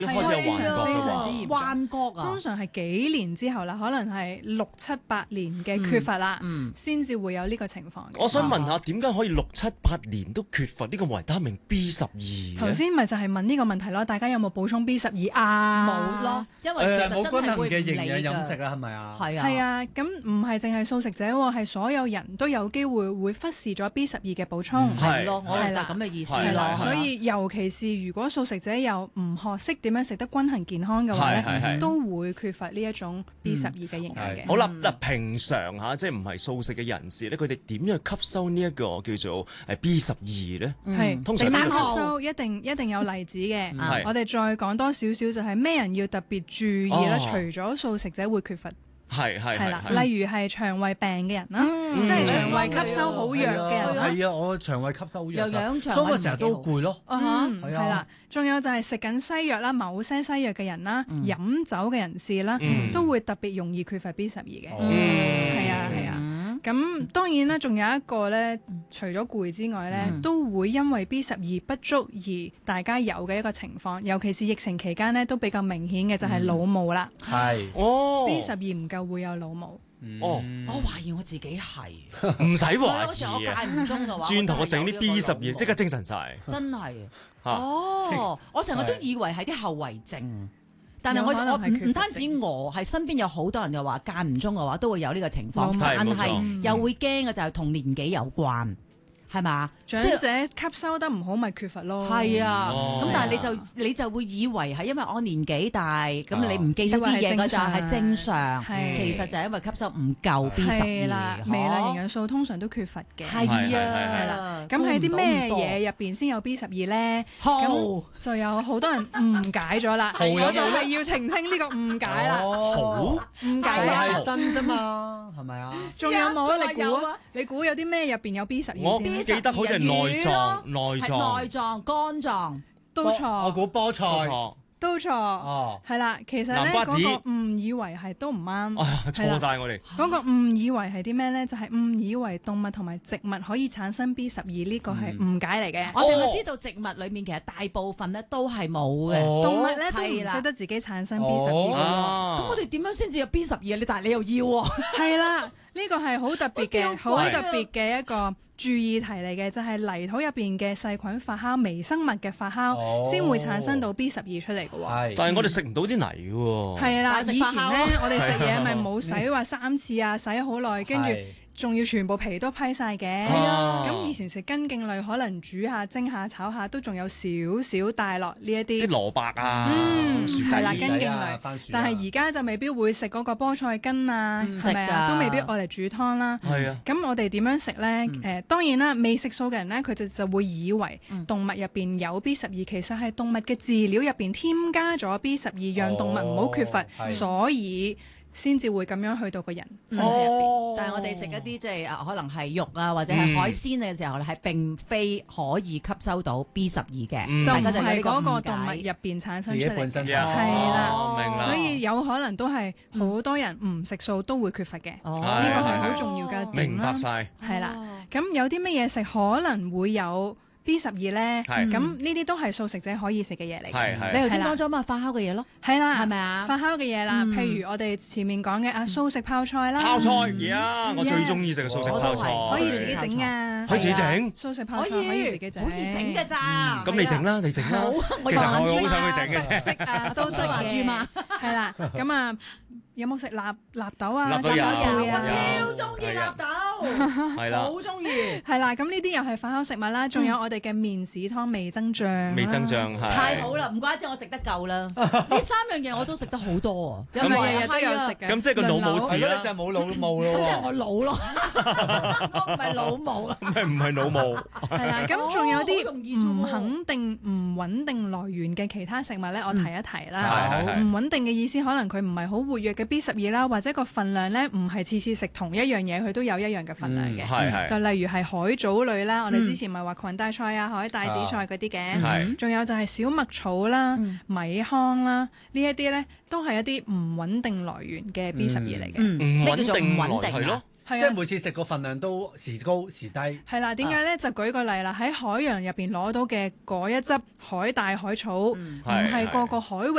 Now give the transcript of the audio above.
開始有幻覺非嘅話， 常之嚴重。 幻覺啊， 通常係幾年之後啦，可能係6、7、8年嘅缺乏啦，先至會有呢個情況嘅。 我想問下點解可以6、7、8年都缺乏呢個維他命 B12？ 頭先咪就係問呢個問題咯，大家有冇補充 B12啊？ 冇咯，因為其實冇均衡真係會唔嘅營理㗎。 養飲食啦，係咪啊？ 係啊， 係啊，咁唔係淨係素食者喎，係所有人都有機會會忽視咗 B12嘅補充。 係咯，我係啦就咁嘅意思係啦咯。 所以尤其是如果素食者又唔學識點樣食得均衡健康嘅話係係咧，都會缺乏呢一種 B12嘅營養嘅。 好啦，嗱，平常嚇即係唔係素食嘅人士咧，佢哋點樣去吸收呢一個叫做B12咧？ 係通常點樣呢個吸收一定有例子嘅。 係我哋再講多少少就係咩人要特別注意啦。 哦除咗素食者會缺乏， 係係啦， 係例如係腸胃病嘅人啦，即係腸胃吸收好弱嘅人啦。 係啊，我腸胃吸收好弱又㗎， 養腸胃所以我成日都攰咯。 啊哈係啊係啦，仲有就係食緊西藥啦，某些西藥嘅人啦，飲酒嘅人士啦，都會特別容易缺乏 B12嘅。係啊係啊。咁當然啦，仲有一個咧，除咗攰之外咧，都會因為 B12不足而大家有嘅一個情況，尤其是疫情期間咧，都比較明顯嘅就係腦霧啦。 係哦 B12唔夠會有腦霧。 哦， 我懷疑我自己係， 唔使嗰時我懷疑啊！ 戒唔中嘅話， 轉頭我整啲真係有呢個 B12，即刻精神晒。 真係。 嚇哦，我成日都以為係啲後遺症。但係有可能係缺乏唔單止我，係身邊有好多人又話間唔中嘅話都會有呢個情況， 係但冇錯係又會驚嘅就係同年紀有關，係嘛？ 長者吸收得唔好，咪缺乏咯。 係啊， 哦咁但係你就會以為係因為我年紀大，咁你唔記得啲嘢嗰陣以為係正常係正常， 係其實就係因為吸收唔夠 B12 係啦，微量營養素通常都缺乏嘅。 係係啊， 啦，咁喺啲咩嘢入邊先有 B12咧？ 好咁就有好多人誤解咗啦。 蠔有我就係要澄清呢個誤解啦。 好， 誤解就啦。 係新啫嘛，係咪啊？ 仲有冇啊？你估有啊？ 你估有啲咩入邊有 B12 我先？ 記得好似係內臟、內係臟內臟、肝臟。 都我錯， 估菠菜。 錯， 都錯。 哦， 係啦，其實咧南瓜子嗰個誤以為係都唔啱。 哎呀，錯晒我哋。 嗰個誤以為係啲咩咧？就係誤以為動物同埋植物可以產生 B12，呢個係誤解嚟嘅。 我淨係知道植物裏面其實大部分咧都係冇嘅。 動物咧都唔係啦識得自己產生哦 B12 嘅。 啊咁我哋點樣先至有 B12 啊？你但係你又要喎？ 係啦，呢個係好特別嘅、好好特別嘅一個注意題嚟嘅，就係泥土入邊嘅細菌發酵、微生物嘅發酵，先會產生到 B12出嚟嘅喎。 係。 但係我哋食唔到啲泥嘅喎。 係啦， 但係食以前咧發酵咯我哋食嘢咪冇洗話3次啊，洗好耐，跟住係仲要全部皮都批晒嘅。 係啊咁以前食根莖類，可能煮下、蒸下、炒下，都仲有少少帶落呢一啲。 啲蘿蔔啊，薯仔係啦， 薯根莖仔啊類番薯啊， 但係而家就未必會食嗰個菠菜根啊， 唔係咪啊？ 食㗎都未必愛嚟煮湯啦。 係啊， 咁我哋點樣食呢？當然啦，未食素嘅人呢，佢就會以為動物入邊有 B12，其實係動物嘅飼料入邊添加咗 B12，讓動物唔好缺乏， 係所以先至會咁樣去到個人身體入邊。 但係我哋食一啲即係可能係肉啊或者係海鮮嘅時候咧，係並非可以吸收到 B12嘅， 就唔大家就有係呢個嗰個動物誤解入邊產生自己出嚟嘅。 本身就係啦哦明啦。 所以有可能都係好多人唔食素都會缺乏嘅， 哦呢個係好重要嘅點啦明白。晒。 係啦，咁有啲乜嘢食可能會有 B12咧？ 係咁呢啲都係素食者可以食嘅嘢嚟嘅。 係係。 你頭先係啦講咗嘛發酵嘅嘢咯， 係啦， 係咪啊發酵嘅嘢啦，譬如我哋前面講嘅素食泡菜啦， 泡菜呀，我最中意食嘅素食泡菜。 我都係可以自己整噶， 可以自己整。 素食泡菜可以自己整， 好易整嘅咋？ 咁你整啦，你整啦。 好啊，我其實我好有眼珠想去整嘅啫。 色啊都得眼珠嘛嘅，係啦，咁啊有冇食納豆啊？ 納豆有我雜豆啊超中意納豆， 係啦， 好中意。 係啦，咁呢啲又係發酵食物啦，仲有我哋嘅麵豉湯味增醬啦， 未增醬係。 太好啦！唔怪之我食得夠啦，呢3樣嘢我都食得好多啊！ 係咪日日都有食嘅？ 咁即係個腦冇事啦係咯，你就係冇腦霧咯咁即係喎。 我老咯，我唔係老母啊！ 唔係腦霧。 係啦，咁仲有好啲容易啫喎唔肯定、唔穩定來源嘅其他食物咧，我提一提係啦。 係唔穩定嘅意思，可能佢唔係好活躍嘅 B12啦，或者個份量咧唔係次次食同一樣嘢，佢都有一樣嘅份量嘅。 係係就例如係海藻類啦，我哋之前咪話裙帶菜啊、海帶子菜嗰啲嘅， 係仲有就係小麥草啦、米糠啦，呢一啲咧都係一啲唔穩定來源嘅 B12嚟嘅。 唔穩咩叫做唔定來穩定啊係咯。 係啊即係每次食個份量都時高時低。 係啦，點解咧？就舉個例啦，喺海洋入邊攞到嘅嗰一執海帶海草，唔係個個海域